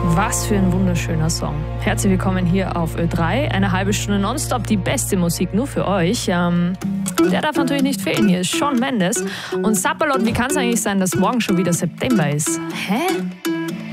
Was für ein wunderschöner Song. Herzlich willkommen hier auf Ö3. Eine halbe Stunde nonstop, die beste Musik nur für euch. Der darf natürlich nicht fehlen. Hier ist Shawn Mendes. Und Sapperlot, wie kann es eigentlich sein, dass morgen schon wieder September ist? Hä?